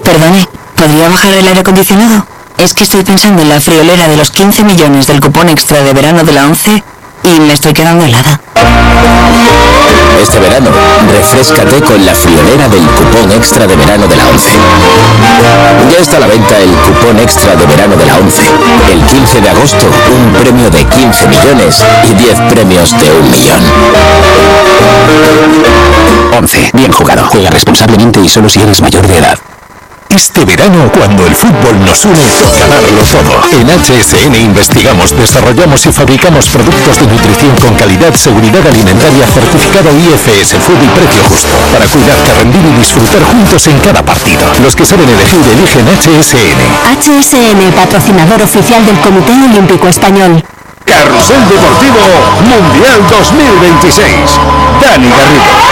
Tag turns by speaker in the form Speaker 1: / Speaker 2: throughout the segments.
Speaker 1: Perdone, ¿podría bajar el aire acondicionado? Es que estoy pensando en la friolera de los 15 millones del cupón extra de verano de la ONCE y me estoy quedando helada.
Speaker 2: Este verano, refréscate con la friolera del cupón extra de verano de la ONCE. Ya está a la venta el cupón extra de verano de la ONCE. El 15 de agosto, un premio de 15 millones y 10 premios de 1 millón. ONCE, bien jugado. Juega responsablemente y solo si eres mayor de edad.
Speaker 3: Este verano, cuando el fútbol nos une, toca darlo todo. En HSN investigamos, desarrollamos y fabricamos productos de nutrición con calidad, seguridad alimentaria, certificado IFS Food y precio justo, para cuidarte, rendir y disfrutar juntos en cada partido. Los que saben elegir, eligen HSN.
Speaker 4: HSN, patrocinador oficial del Comité Olímpico Español.
Speaker 3: Carrusel Deportivo Mundial 2026. Dani Garrido.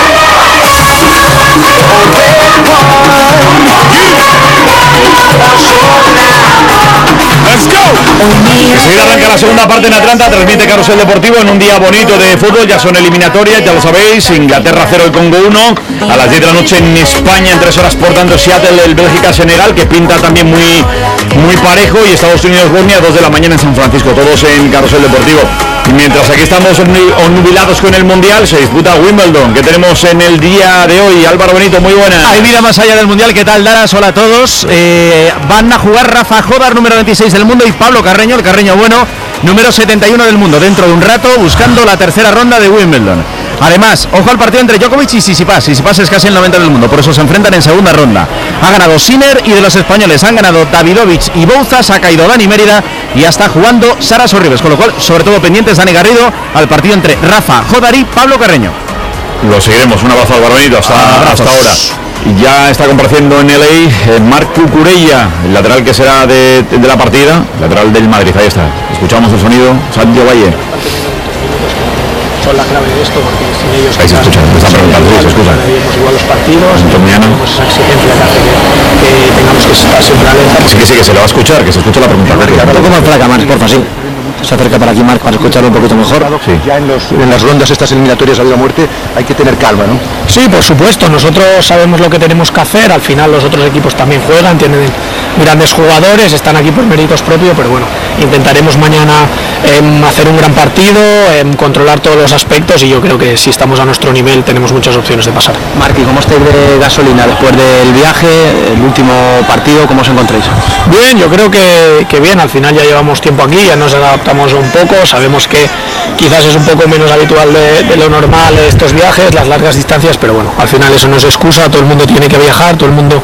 Speaker 5: ¡Let's go! Enseguida arranca la segunda parte en Atlanta, transmite Carrusel Deportivo en un día bonito de fútbol, ya son eliminatorias, ya lo sabéis, Inglaterra 0, el Congo 1, a las 10 de la noche en España, en 3 horas por tanto Seattle, el Bélgica-Senegal, que pinta también muy parejo, y Estados Unidos-Bosnia, 2 de la mañana en San Francisco, todos en Carrusel Deportivo. Y mientras aquí estamos onnubilados con el Mundial, se disputa Wimbledon, que tenemos en el día de hoy. Álvaro Benito, muy buena.
Speaker 6: Hay vida más allá del Mundial, ¿qué tal, Daras? Hola a todos. Van a jugar Rafa Jódar, número 26 del mundo, y Pablo Carreño, el Carreño bueno, número 71 del mundo, dentro de un rato, buscando la tercera ronda de Wimbledon. Además, ojo al partido entre Djokovic y Tsitsipas. Tsitsipas es casi el 90 del mundo, por eso se enfrentan en segunda ronda. Ha ganado Sinner, y de los españoles han ganado Davidovich y Bouzas, ha caído Dani Mérida y ya está jugando Sara Sorribes, con lo cual, sobre todo pendientes Dani Garrido al partido entre Rafa Jódar y Pablo Carreño.
Speaker 5: Lo seguiremos, un abrazo, Álvaro Benito, hasta ahora. Y ya está compareciendo en LA Marc Cucurella, el lateral que será de la partida, lateral del Madrid. Ahí está, escuchamos el sonido. Santiago Valle.
Speaker 7: Son la clave de esto, porque sin ellos
Speaker 5: ahí se escucha, me están preguntando, sí, se escucha.
Speaker 7: Igual los partidos, tenemos esa exigencia que hace que tengamos que estar siempre alerta.
Speaker 5: Sí, que se le va a escuchar, que se escucha la pregunta.
Speaker 8: Un poco más placa, Marc, porfa, sí. Se acerca para aquí, Marc, para escucharlo un poquito mejor.
Speaker 5: Sí.
Speaker 8: Ya en las rondas estas eliminatorias a vida o muerte hay que tener calma, ¿no?
Speaker 7: Sí, por supuesto, nosotros sabemos lo que tenemos que hacer, al final los otros equipos también juegan, tienen grandes jugadores, están aquí por méritos propios, pero bueno, intentaremos mañana hacer un gran partido, controlar todos los aspectos, y yo creo que si estamos a nuestro nivel tenemos muchas opciones de pasar.
Speaker 8: Marc, ¿y cómo estáis de gasolina después del viaje, el último partido, cómo os encontráis?
Speaker 7: Bien, yo creo que bien, al final ya llevamos tiempo aquí, ya nos adaptamos un poco, sabemos que quizás es un poco menos habitual de lo normal estos viajes, las largas distancias, pero bueno, al final eso no es excusa, todo el mundo tiene que viajar, todo el mundo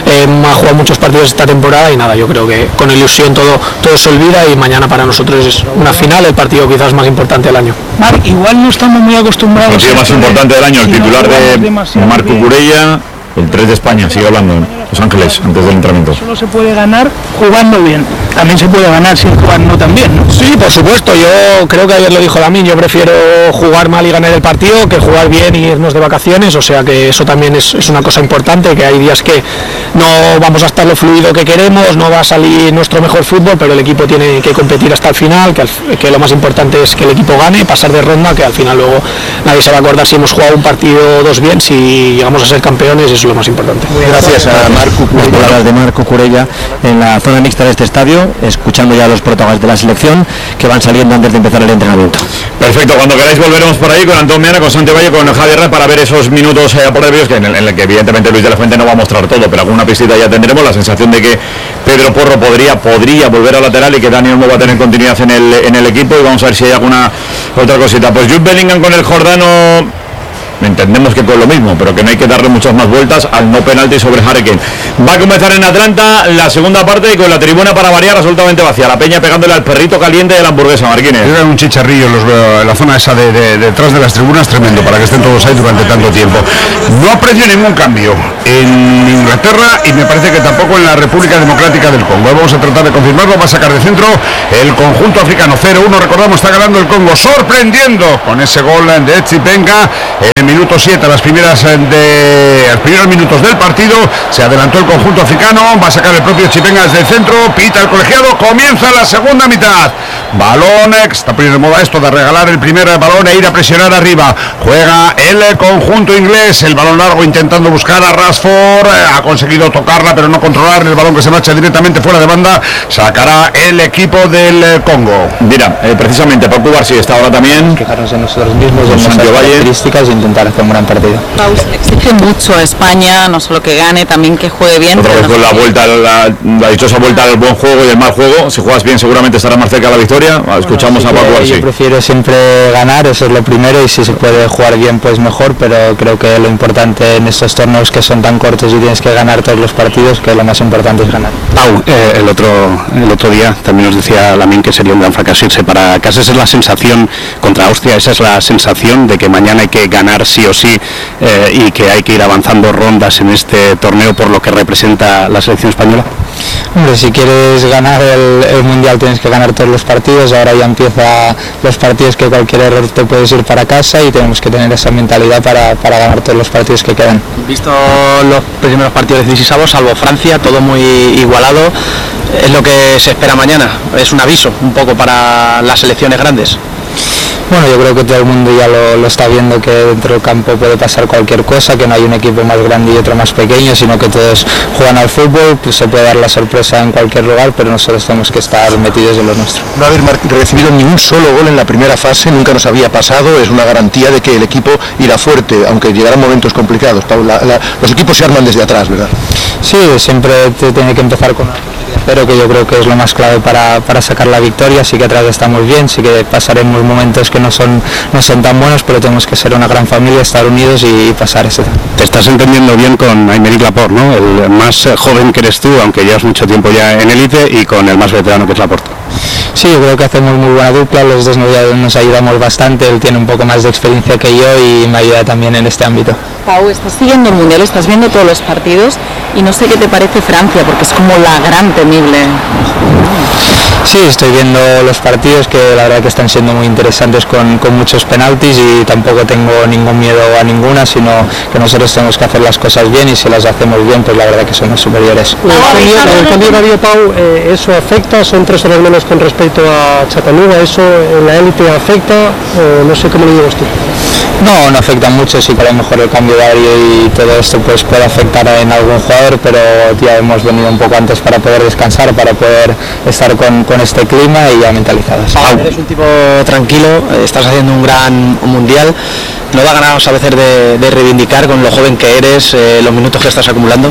Speaker 7: ha jugado muchos partidos esta temporada, y nada, yo creo que con ilusión todo se olvida, y mañana para nosotros es una final, el partido quizás más importante del año.
Speaker 9: Marc, igual no estamos muy acostumbrados.
Speaker 5: El partido más importante del año, el titular de Marc Cucurella, el 3 de España, sigue hablando en Los Ángeles antes del entrenamiento.
Speaker 9: Solo se puede ganar jugando bien, también se puede ganar sin jugar no tan bien, ¿no?
Speaker 7: Sí, por supuesto, yo creo que ayer lo dijo Lamine, yo prefiero jugar mal y ganar el partido que jugar bien y irnos de vacaciones, o sea que eso también es una cosa importante, que hay días que no vamos a estar lo fluido que queremos, no va a salir nuestro mejor fútbol, pero el equipo tiene que competir hasta el final, que lo más importante es que el equipo gane, pasar de ronda, que al final luego nadie se va a acordar si hemos jugado un partido o dos bien, si llegamos a ser campeones, eso es lo más importante.
Speaker 8: Gracias a Marc Cucurella. Las palabras de Marc Cucurella en la zona mixta de este estadio, escuchando ya a los protagonistas de la selección que van saliendo antes de empezar el entrenamiento.
Speaker 5: Perfecto, cuando queráis volveremos por ahí con Antón Meana, con Santi Valle, con Javier Herrera, para ver esos minutos por nervios, que en el que evidentemente Luis de la Fuente no va a mostrar todo, pero alguna pistita ya tendremos. La sensación de que Pedro Porro podría volver al lateral, y que Daniel no va a tener continuidad en el equipo, y vamos a ver si hay alguna otra cosita. Pues Jude Bellingham con el Jordano, entendemos que con lo mismo, pero que no hay que darle muchas más vueltas al no penalti sobre Harry Kane. Va a comenzar en Atlanta la segunda parte, y con la tribuna para variar absolutamente vacía, la peña pegándole al perrito caliente de la hamburguesa. Marquines,
Speaker 10: era un chicharrillo en la zona esa de detrás de las tribunas, tremendo, para que estén todos ahí durante tanto tiempo. No aprecio ningún cambio en Inglaterra, y me parece que tampoco en la República Democrática del Congo. Vamos a tratar de confirmarlo. Va a sacar de centro el conjunto africano, 0-1, recordamos, está ganando el Congo, sorprendiendo con ese gol de Echipenga. minuto 7, los primeros minutos del partido, se adelantó el conjunto africano, va a sacar el propio Chipenga desde el centro, pita el colegiado, comienza la segunda mitad. Balón, está poniendo de moda esto de regalar el primer balón e ir a presionar arriba. Juega el conjunto inglés, el balón largo intentando buscar a Rashford, ha conseguido tocarla pero no controlar el balón que se marcha directamente fuera de banda, sacará el equipo del Congo.
Speaker 5: Mira, precisamente Paco García está ahora también.
Speaker 11: Fijarnos en nosotros mismos, en nuestras características e intentar hacer un gran partido.
Speaker 1: Exige mucho a España, no solo que gane, también que juegue bien.
Speaker 5: Otra vez con la vuelta, la dichosa vuelta al buen juego y el mal juego. Si juegas bien seguramente estarás más cerca de la victoria. Escuchamos a Paco García.
Speaker 11: Yo prefiero siempre ganar, eso es lo primero, y si se puede jugar bien pues mejor, pero creo que lo importante en estos torneos que son tan cortos y tienes que ganar todos los partidos, que lo más importante es ganar.
Speaker 12: Pau, el otro día también nos decía Lamine que sería un gran fracaso irse para casa. Esa es la sensación contra Austria, esa es la sensación de que mañana hay que ganar sí o sí, y que hay que ir avanzando rondas en este torneo por lo que representa la selección española.
Speaker 11: Hombre, si quieres ganar el Mundial tienes que ganar todos los partidos, ahora ya empieza los partidos que cualquier error te puedes ir para casa y tenemos que tener esa mentalidad para ganar todos los partidos que quedan.
Speaker 7: Visto los primeros partidos decisivos, salvo Francia, todo muy igualado, es lo que se espera mañana, es un aviso un poco para las selecciones grandes.
Speaker 11: Bueno, yo creo que todo el mundo ya lo está viendo, que dentro del campo puede pasar cualquier cosa, que no hay un equipo más grande y otro más pequeño, sino que todos juegan al fútbol, pues se puede dar la sorpresa en cualquier lugar, pero nosotros tenemos que estar metidos en lo nuestro.
Speaker 13: No haber recibido ni un solo gol en la primera fase nunca nos había pasado, es una garantía de que el equipo irá fuerte, aunque llegarán momentos complicados. Los equipos se arman desde atrás, ¿verdad?
Speaker 11: Sí, siempre te tiene que empezar con pero que yo creo que es lo más clave para sacar la victoria. Sí que atrás estamos bien, sí que pasaremos momentos que no son tan buenos, pero tenemos que ser una gran familia, estar unidos y pasar ese.
Speaker 12: Te estás entendiendo bien con Aymeric Laporte, ¿no? El más joven que eres tú, aunque llevas mucho tiempo ya en élite, y con el más veterano que es Laporte.
Speaker 11: Sí, yo creo que hacemos muy buena dupla, los dos nos ayudamos bastante, él tiene un poco más de experiencia que yo y me ayuda también en este ámbito.
Speaker 1: Pau, estás siguiendo el Mundial, estás viendo todos los partidos y no sé qué te parece Francia, porque es como la gran temible.
Speaker 11: Sí, estoy viendo los partidos que la verdad que están siendo muy interesantes con muchos penaltis y tampoco tengo ningún miedo a ninguna, sino que nosotros tenemos que hacer las cosas bien y si las hacemos bien, pues la verdad que somos superiores.
Speaker 14: El cambio de Darío, Pau, ¿eso afecta? Son 3 horas menos con respecto a Chattanooga, ¿eso en la élite afecta? No sé cómo lo digo usted.
Speaker 11: No afecta mucho, sí que a lo mejor el cambio de horario y todo esto pues puede afectar en algún jugador, pero ya hemos venido un poco antes para poder descansar, para poder estar con este clima y ya mentalizados.
Speaker 7: Eres un tipo tranquilo, estás haciendo un gran mundial, ¿no da ganas a veces de reivindicar con lo joven que eres, los minutos que estás acumulando?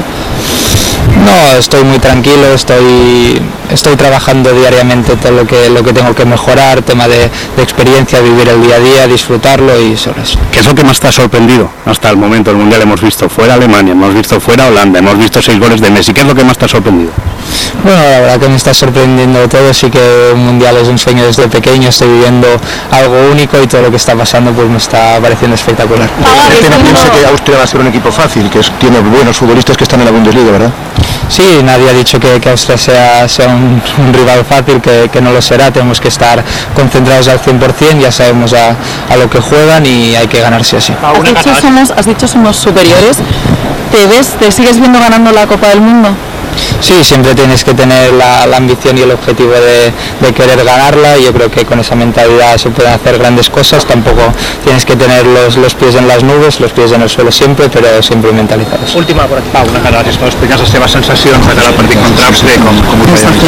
Speaker 11: No, estoy muy tranquilo, estoy trabajando diariamente todo lo que tengo que mejorar, tema de experiencia, vivir el día a día, disfrutarlo y sobre eso.
Speaker 12: ¿Qué es lo que más te ha sorprendido hasta el momento del Mundial? Hemos visto fuera Alemania, hemos visto fuera Holanda, hemos visto 6 goles de Messi. ¿Qué es lo que más te ha sorprendido?
Speaker 11: Bueno, la verdad que me está sorprendiendo todo, sí que un Mundial es un sueño desde pequeño, estoy viviendo algo único y todo lo que está pasando pues me está pareciendo espectacular.
Speaker 13: No piensa que Austria va a ser un equipo fácil, que tiene buenos futbolistas que están en la Bundesliga, ¿verdad?
Speaker 11: Sí, nadie ha dicho que Austria sea un rival fácil, que no lo será, tenemos que estar concentrados al 100%, ya sabemos a lo que juegan y hay que ganar sí o sí.
Speaker 1: Has dicho somos superiores, ¿te sigues viendo ganando la Copa del Mundo?
Speaker 11: Sí, siempre tienes que tener la ambición y el objetivo de querer ganarla y yo creo que con esa mentalidad se pueden hacer grandes cosas, tampoco tienes que tener los pies en las nubes, los pies en el suelo siempre, pero siempre mentalizados.
Speaker 7: Última por aquí. Pau, gràcies per explicar les teves sensacions de cara al partit contra Àustria com ho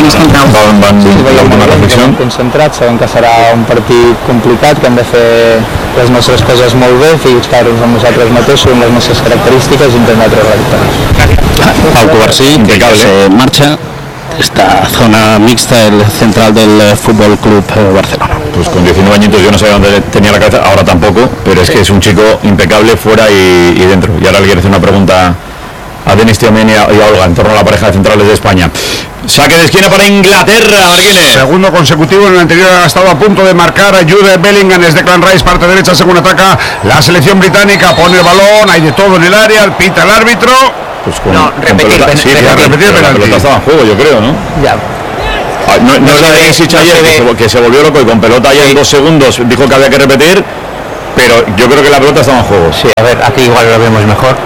Speaker 11: veiem. Concentrats, sabem que serà un partit complicat, que hem de fer les nostres coses molt bé, ficar-nos amb nosaltres mateixos, amb les nostres característiques i intentar treure la victòria.
Speaker 12: Pau Covarsí, impecable. Se marcha esta zona mixta, el central del Fútbol Club Barcelona.
Speaker 5: Pues con 19 añitos yo no sabía dónde tenía la cabeza, ahora tampoco, pero es que es un chico impecable fuera y dentro. Y ahora le quiero hacer una pregunta a Denis Tiomen y a Olga en torno a la pareja de centrales de España. Saque de esquina para Inglaterra, Marquines.
Speaker 10: Segundo consecutivo, en el anterior ha estado a punto de marcar a Jude Bellingham, es Declan Rice, parte derecha, según ataca la selección británica, pone el balón, hay de todo en el área, pita el árbitro.
Speaker 5: Pues repetir el penalti. La pelota estaba en juego, yo creo, ¿no?
Speaker 11: Ya.
Speaker 5: No es la de Isich ayer, que se volvió loco y con pelota ya en 2 segundos dijo que había que repetir. pero yo creo que la pelota estaba en juego.
Speaker 11: Sí, a ver, aquí igual lo vemos mejor.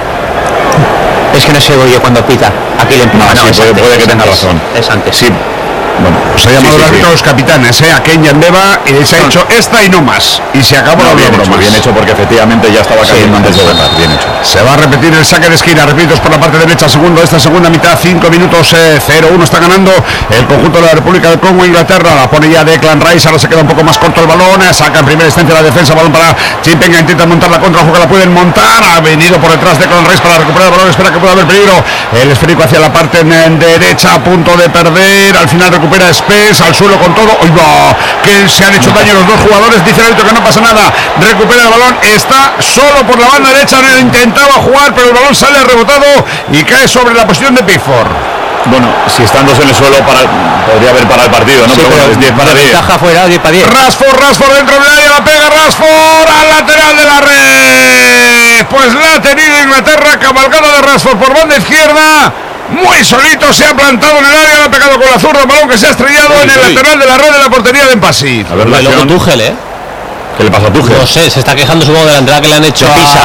Speaker 11: Es que no sé yo cuando pita. Aquí le empuja.
Speaker 5: No, sí, puede que tenga razón.
Speaker 11: Es antes.
Speaker 5: Sí.
Speaker 10: Bueno, se ha llamado el árbitro a los capitanes, a Ken Yandeva, y se ha hecho esta y no más. Y se acabó la broma.
Speaker 5: Bien hecho, porque efectivamente ya estaba cayendo antes de votar. Bien hecho.
Speaker 10: Se va a repetir el saque de esquina, repito, por la parte derecha, segundo de esta segunda mitad, 5 minutos, 0-1 está ganando el conjunto de la República del Congo, Inglaterra, la pone ya Declan Rice, ahora se queda un poco más corto el balón, saca en primera instancia la defensa, balón para Chimpenga, intenta montar la contra, juega, la pueden montar, ha venido por detrás Declan Rice para recuperar el balón, espera que pueda haber peligro, el esférico hacia la parte derecha, a punto de perder, al final recupera Spence, al suelo con todo, ¡oiga! Que se han hecho daño los dos jugadores, dice el árbitro que no pasa nada, recupera el balón, está solo por la banda derecha, no intentaba jugar, pero el balón sale rebotado y cae sobre la posición de Pickford.
Speaker 5: Bueno, si están dos en el suelo, podría haber para el partido, ¿no?
Speaker 11: Sí, pero
Speaker 5: es 10 para 10.
Speaker 11: Ventaja fuera, 10 para 10.
Speaker 10: Rashford dentro del área, la pega Rashford al lateral de la red. Pues la ha tenido Inglaterra, cabalgada de Rashford por banda izquierda. Muy solito se ha plantado en el área, le ha pegado con la zurda, balón que se ha estrellado en el lateral de la red de la portería de Empasi.
Speaker 5: A ver, la
Speaker 11: luego Tuchel,
Speaker 5: ¿qué le pasa a Tuchel?
Speaker 11: No sé, se está quejando supongo de la entrada que le han hecho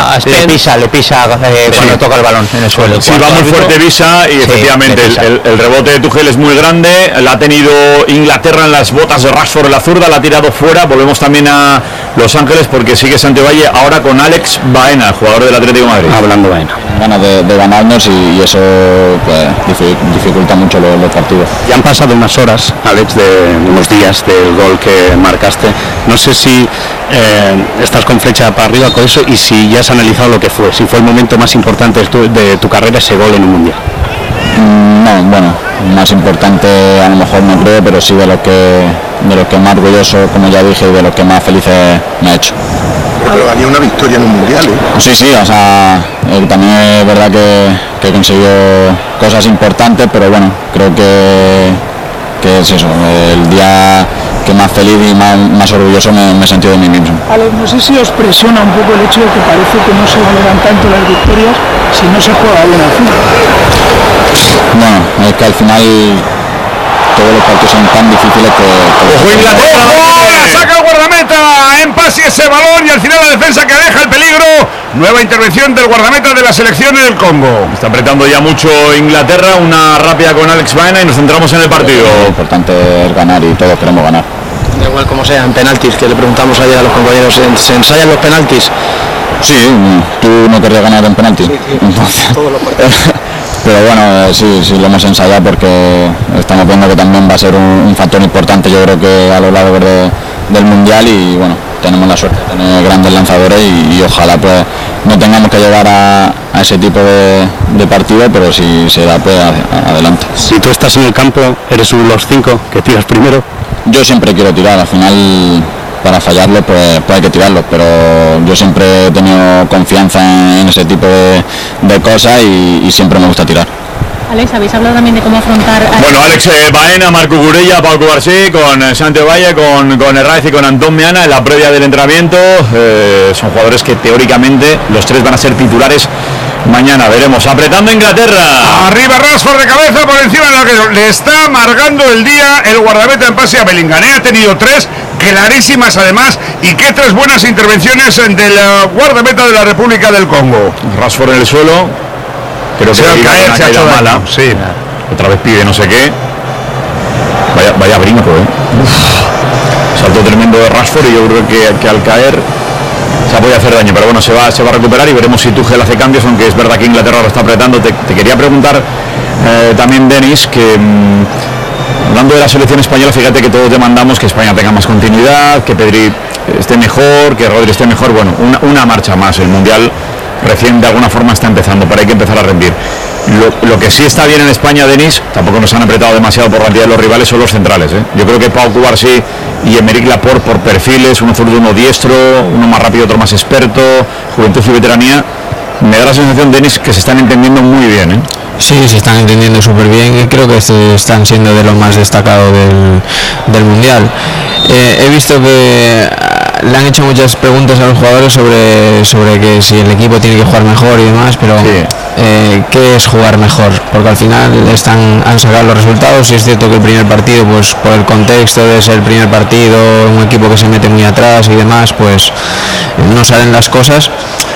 Speaker 11: le pisa cuando toca el balón en el suelo.
Speaker 5: Sí, va muy fuerte Visa y efectivamente el rebote de Tuchel es muy grande, la ha tenido Inglaterra en las botas de Rashford en la zurda, la ha tirado fuera, volvemos también a Los Ángeles porque sigue Santivalle ahora con Alex Baena, jugador del Atlético de Madrid.
Speaker 12: Hablando Baena.
Speaker 8: Ganas de ganarnos y eso pues, dificulta mucho los partidos.
Speaker 12: Ya han pasado unas horas, Alex, de unos días del gol que marcaste. No sé si estás con flecha para arriba con eso y si ya has analizado lo que fue, si fue el momento más importante de tu carrera ese gol en un mundial.
Speaker 8: No, bueno, más importante a lo mejor no creo, pero sí de lo que más orgulloso, como ya dije, y de lo que más felices me ha hecho.
Speaker 13: Pero había una victoria en un mundial,
Speaker 8: Sí, o sea, también es verdad que he conseguido cosas importantes, pero bueno, creo que es eso, el día que más feliz y más orgulloso me he sentido de mí mismo.
Speaker 9: Alex, no sé si os presiona un poco el hecho de que parece que no se valoran tanto las victorias si no se juega bien al fútbol.
Speaker 8: Bueno, es que al final todos los partidos son tan difíciles que...
Speaker 10: ¡Ojo Inglaterra! ¡La saca el guardameta! Empasi ese balón y al final la defensa que deja el peligro. Nueva intervención del guardameta de la selección del Congo.
Speaker 5: Está apretando ya mucho Inglaterra, una rápida con Alex Baena y nos centramos en el partido.
Speaker 8: Lo importante es ganar y todos queremos ganar.
Speaker 7: Da igual como sea, en penaltis, que le preguntamos ayer a los compañeros, ¿se ensayan los penaltis?
Speaker 8: Sí, tú no querrías ganar en penalti. Entonces,
Speaker 7: todos los partidos.
Speaker 8: pero bueno, sí lo hemos ensayado porque estamos viendo que también va a ser un factor importante, yo creo que a lo largo del mundial y bueno, tenemos la suerte de tener grandes lanzadores y ojalá pues no tengamos que llegar a ese tipo de partido, pero si se da pues adelante.
Speaker 12: Si tú estás en el campo, eres uno de los 5 que tiras primero.
Speaker 8: Yo siempre quiero tirar, al final para fallarlo pues hay que tirarlo, pero yo siempre he tenido confianza en ese tipo de cosas y siempre me gusta tirar.
Speaker 15: Alex, ¿habéis hablado también de cómo afrontar...
Speaker 5: Bueno, Alex Baena, Marco Curella, Pau Cubarsí, con Santi Valle, con Herraiz y con Antón Meana en la previa del entrenamiento. Son jugadores que teóricamente los tres van a ser titulares mañana. Veremos. Apretando Inglaterra.
Speaker 10: Arriba Rashford de cabeza por encima de la que le está amargando el día el guardameta en pase a Bellingham. Ha tenido 3 clarísimas además y qué 3 buenas intervenciones del guardameta de la República del Congo.
Speaker 5: Rashford en el suelo. Creo que
Speaker 10: al caer se ha hecho mala.
Speaker 5: Sí. Otra vez pide no sé qué. Vaya brinco, Salto tremendo de Rashford y yo creo que al caer se ha podido hacer daño, pero bueno, se va a recuperar y veremos si Tuchel hace cambios, aunque es verdad que Inglaterra lo está apretando. Te quería preguntar también, Denis, que hablando de la selección española, fíjate que todos demandamos que España tenga más continuidad, que Pedri esté mejor, que Rodri esté mejor. Bueno, una marcha más. El Mundial recién de alguna forma está empezando, pero hay que empezar a rendir. Lo que sí está bien en España, Denis, tampoco nos han apretado demasiado por la cantidad de los rivales, son los centrales. Yo creo que Pau Cubarsí y Emerick Laporte por perfiles, uno zurdo, uno diestro, uno más rápido, otro más experto, juventud y veteranía, me da la sensación, Denis, que se están entendiendo muy bien.
Speaker 11: Sí, se están entendiendo súper bien y creo que están siendo de lo más destacado del Mundial. He visto que le han hecho muchas preguntas a los jugadores sobre que si el equipo tiene que jugar mejor y demás, pero
Speaker 16: qué es jugar mejor, porque al final han sacado los resultados, y es cierto que el primer partido, pues por el contexto de ser el primer partido, un equipo que se mete muy atrás y demás, pues no salen las cosas,